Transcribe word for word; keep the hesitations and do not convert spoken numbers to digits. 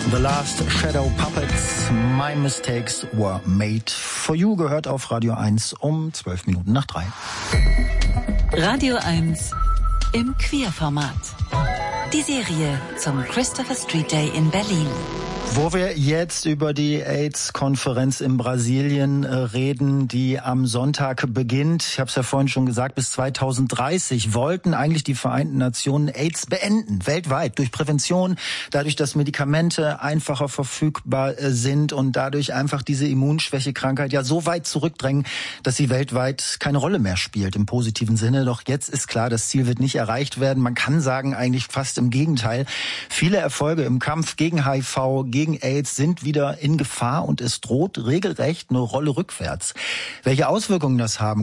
The Last Shadow Puppets, My Mistakes Were Made for You, gehört auf Radio eins um zwölf Minuten nach drei. Radio eins im Queerformat. Die Serie zum Christopher Street Day in Berlin. Wo wir jetzt über die AIDS-Konferenz in Brasilien äh, reden, die am Sonntag beginnt. Ich habe es ja vorhin schon gesagt, bis zweitausenddreißig wollten eigentlich die Vereinten Nationen AIDS beenden, weltweit, durch Prävention, dadurch, dass Medikamente einfacher verfügbar äh, sind und dadurch einfach diese Immunschwächekrankheit ja so weit zurückdrängen, dass sie weltweit keine Rolle mehr spielt, im positiven Sinne. Doch jetzt ist klar, das Ziel wird nicht erreicht werden. Man kann sagen, eigentlich fast im Gegenteil. Viele Erfolge im Kampf gegen H I V, gegen AIDS sind wieder in Gefahr und es droht regelrecht eine Rolle rückwärts. Welche Auswirkungen das haben